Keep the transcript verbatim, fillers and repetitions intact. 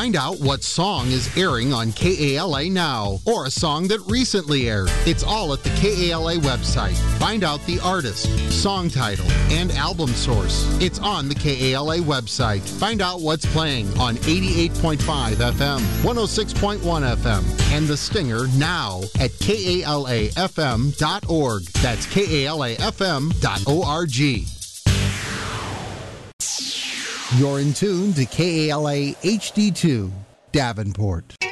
Find out what song is airing on K A L A now, or a song that recently aired. It's all at the K A L A website. Find out the artist, song title, and album source. It's on the K A L A website. Find out what's playing on eighty-eight point five F M, one oh six point one F M, and The Stinger now at K A L A F M dot org. That's K A L A F M dot org. You're in tune to K A L A H D two, Davenport.